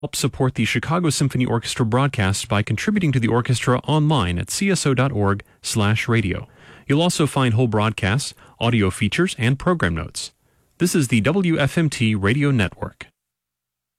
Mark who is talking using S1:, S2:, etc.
S1: Help support the Chicago Symphony Orchestra broadcast by contributing to the orchestra online at cso.org/radio. You'll also find whole broadcasts, audio features, and program notes. This is the WFMT Radio Network.